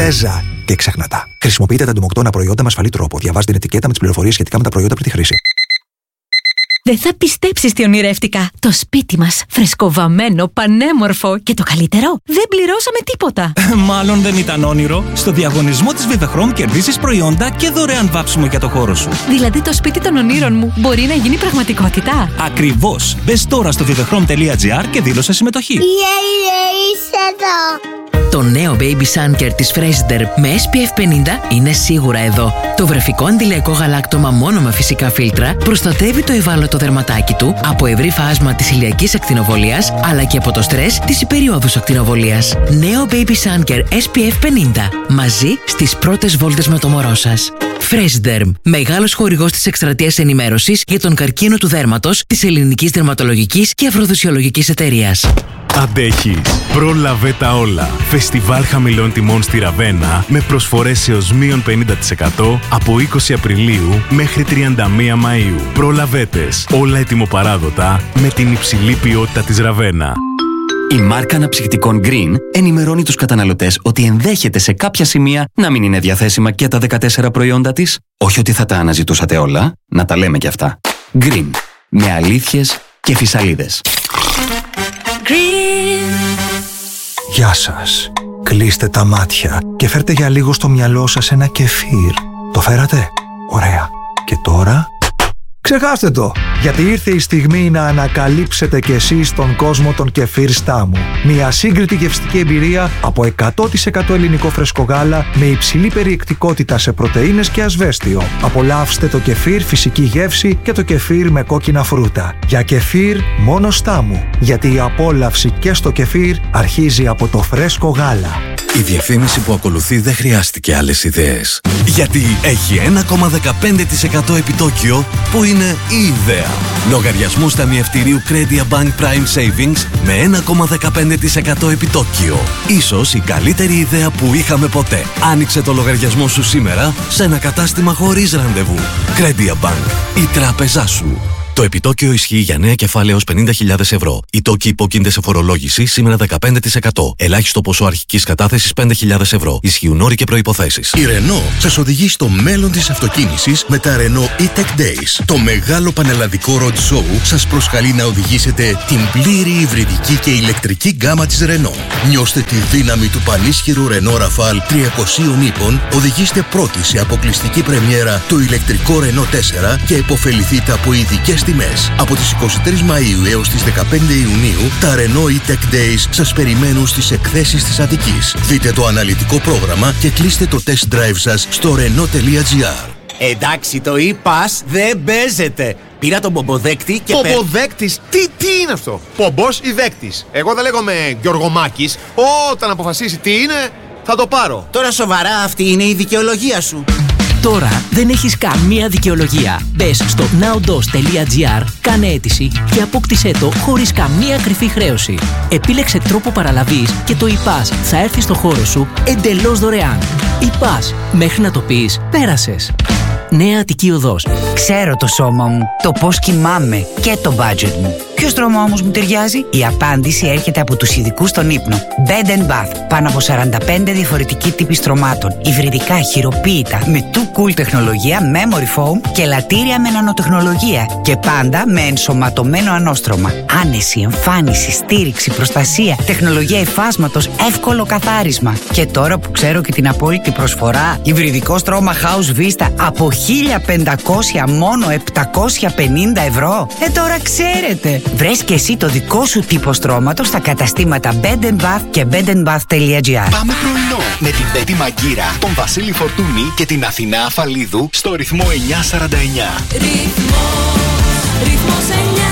Τέζα και ξεχνά τα. Χρησιμοποιείτε τα εντομοκτώνα προϊόντα με ασφαλή τρόπο. Διαβάζετε την ετικέτα με τις πληροφορίες σχετικά με τα προϊόντα πριν τη χρήση. Δεν θα πιστέψεις τι ονειρεύτηκα. Το σπίτι μας, φρεσκοβαμμένο, πανέμορφο και το καλύτερο, δεν πληρώσαμε τίποτα. Μάλλον δεν ήταν όνειρο. Στο διαγωνισμό της Vivechrome κερδίσεις προϊόντα και δωρεάν βάψιμο για το χώρο σου. Δηλαδή το σπίτι των ονείρων μου μπορεί να γίνει πραγματικότητα. Ακριβώς. Μπες τώρα στο vivechrome.gr και δήλωσε συμμετοχή. Είσαι εδώ. Το νέο Baby Sun Care της Freshderm με SPF 50 είναι σίγουρα εδώ. Το βρεφικό αντιλιακό γαλάκτωμα μόνο με φυσικά φίλτρα προστατεύει το ευάλωτο δερματάκι του από ευρύ φάσμα της ηλιακής ακτινοβολίας αλλά και από το στρες της υπεριόδους ακτινοβολίας. Νέο Baby Sun Care SPF 50. Μαζί στις πρώτες βόλτες με το μωρό σας. Freshderm. Μεγάλος χορηγός της εκστρατείας ενημέρωσης για τον καρκίνο του δέρματος της Ελληνικής Δερματολογικής και Αφροδισιολογικής Εταιρείας. Αντέχεις. Πρόλαβε τα όλα. Φεστιβάλ χαμηλών τιμών στη Ραβένα με προσφορές έως μείον 50% από 20 Απριλίου μέχρι 31 Μαΐου. Προλαβέτες. Όλα ετοιμοπαράδοτα με την υψηλή ποιότητα της Ραβένα. Η μάρκα αναψυκτικών Green ενημερώνει τους καταναλωτές ότι ενδέχεται σε κάποια σημεία να μην είναι διαθέσιμα και τα 14 προϊόντα της. Όχι ότι θα τα αναζητούσατε όλα, να τα λέμε κι αυτά. Green. Με αλήθειες και φυσαλίδες. Γεια σας. Κλείστε τα μάτια και φέρτε για λίγο στο μυαλό σας ένα κεφίρ. Το φέρατε? Ωραία. Και τώρα? Ξεχάστε το, γιατί ήρθε η στιγμή να ανακαλύψετε κι εσείς τον κόσμο των κεφίρ Στάμου. Μια σύγκριτη γευστική εμπειρία από 100% ελληνικό φρεσκογάλα με υψηλή περιεκτικότητα σε πρωτεΐνες και ασβέστιο. Απολαύστε το κεφίρ φυσική γεύση και το κεφίρ με κόκκινα φρούτα. Για κεφίρ μόνο Στάμου, γιατί η απόλαυση και στο κεφίρ αρχίζει από το φρέσκο γάλα. Η διαφήμιση που ακολουθεί δεν χρειάστηκε άλλες ιδέες. Γιατί έχει 1,15% επιτόκιο που είναι η ιδέα. Λογαριασμούς ταμιευτηρίου Crediabank Prime Savings με 1,15% επιτόκιο. Ίσως η καλύτερη ιδέα που είχαμε ποτέ. Άνοιξε το λογαριασμό σου σήμερα σε ένα κατάστημα χωρίς ραντεβού. Crediabank, η τράπεζά σου. Το επιτόκιο ισχύει για νέα κεφάλαια έως 50.000 ευρώ. Οι τόκοι υπόκεινται σε φορολόγηση σήμερα 15%. Ελάχιστο ποσό αρχικής κατάθεσης 5.000 ευρώ. Ισχύουν όροι και προϋποθέσεις. Η Renault σας οδηγεί στο μέλλον της αυτοκίνησης με τα Renault E-Tech Days. Το μεγάλο πανελλαδικό road show σας προσκαλεί να οδηγήσετε την πλήρη υβριδική και ηλεκτρική γκάμα της Renault. Νιώστε τη δύναμη του πανίσχυρου Renault Rafale 300 ύπων, οδηγήστε πρώτοι σε αποκλειστική πρεμιέρα το ηλεκτρικό Renault 4 και επωφεληθείτε από ειδικές τιμές. Από τις 23 Μαΐου έως τις 15 Ιουνίου, τα Renault E-Tech Days σας περιμένουν στις εκθέσεις της Αττικής. Δείτε το αναλυτικό πρόγραμμα και κλείστε το test drive σας στο Renault.gr. Εντάξει, το e-pass δεν παίζεται. Πήρα τον πομποδέκτη και... Πομποδέκτης? Τι είναι αυτό? Πομπός ή δέκτης? Εγώ δεν λέγομαι Γιωργομάκης. Όταν αποφασίσει τι είναι, θα το πάρω. Τώρα σοβαρά, αυτή είναι η δικαιολογία σου? Τώρα δεν έχεις καμία δικαιολογία. Μπες στο nowdos.gr, κάνε αίτηση και απόκτησέ το χωρίς καμία κρυφή χρέωση. Επίλεξε τρόπο παραλαβής και το e-pass θα έρθει στο χώρο σου εντελώς δωρεάν. e-pass, μέχρι να το πεις, πέρασες. Νέα Αττική Οδός. Ξέρω το σώμα μου, το πώς κοιμάμαι και το budget μου. Ποιο στρώμα όμως μου ταιριάζει? Η απάντηση έρχεται από τους ειδικούς στον ύπνο. Bed & Bath. Πάνω από 45 διαφορετικοί τύποι στρωμάτων. Υβριδικά, χειροποίητα, με too cool τεχνολογία, memory foam και λατήρια με νανοτεχνολογία. Και πάντα με ενσωματωμένο ανώστρωμα. Άνεση, εμφάνιση, στήριξη, προστασία, τεχνολογία υφάσματος, εύκολο καθάρισμα. Και τώρα που ξέρω και την απόλυτη προσφορά, υβριδικό στρώμα House Vista από 1.500 μόνο 750 ευρώ. Τώρα ξέρετε. Βρες και εσύ το δικό σου τύπο στρώματος στα καταστήματα Bed & Bath και bedandbath.gr. Πάμε πρωινό με την Μπέτη Μαγκύρα, τον Βασίλη Φορτούνη και την Αθηνά Αφαλίδου στο ρυθμό 949. Ρυθμός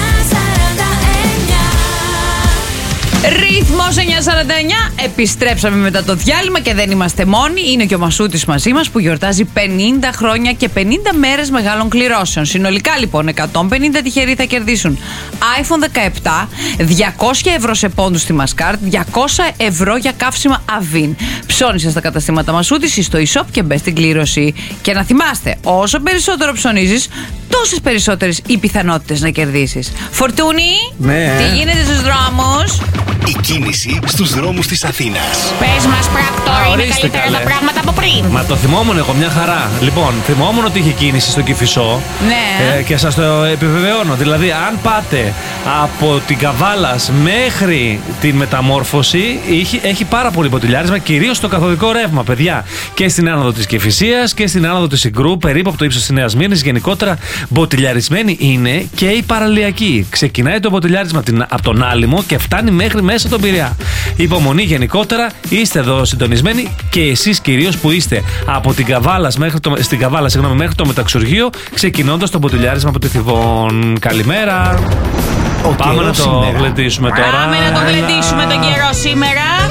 949. Ρυθμός 949. Επιστρέψαμε μετά το διάλειμμα και δεν είμαστε μόνοι. Είναι και ο Μασούτης μαζί μας που γιορτάζει 50 χρόνια και 50 μέρες μεγάλων κληρώσεων. Συνολικά λοιπόν 150 τυχεροί θα κερδίσουν iPhone 17, 200 ευρώ σε πόντους στη Μασκάρτ, 200 ευρώ για καύσιμα Avin. Ψώνισε στα καταστήματα Μασούτης ή στο e-shop και μπες στην κλήρωση. Και να θυμάστε, όσο περισσότερο ψωνίζεις, τόσες περισσότερες οι πιθανότητες να κερδίσεις. Φορτούνη, ναι. Τι γίνεται στους δρόμους? Η κίνηση στους δρόμους της Αθήνας. Πες μας, πράκτορ, είναι καλύτερα τα πράγματα από πριν. Μα το θυμόμουν εγώ μια χαρά. Λοιπόν, θυμόμουν ότι είχε κίνηση στο Κηφισό. Ναι. Και σας το επιβεβαιώνω. Δηλαδή, αν πάτε από την Καβάλας μέχρι την Μεταμόρφωση, έχει πάρα πολύ μποτιλιάρισμα, κυρίως στο καθοδικό ρεύμα, παιδιά. Και στην άνοδο της Κηφισίας και στην άνοδο της Συγκρού, περίπου από το ύψος της Νέας Μύρνης. Γενικότερα, μποτιλιαρισμένη είναι και η παραλιακή. Ξεκινάει το μποτιλιάρισμα από τον Άλυμο και φτάνει μέχρι μέσα τον Πειραιά. Υπομονή γενικότερα, είστε εδώ συντονισμένοι και εσείς κυρίως που είστε από την Καβάλα μέχρι το Μεταξουργείο, ξεκινώντας το μποτιλιάρισμα από τη Θηβών. Καλημέρα. Πάμε να το γλεντήσουμε τώρα. Πάμε να το γλεντήσουμε τον καιρό σήμερα.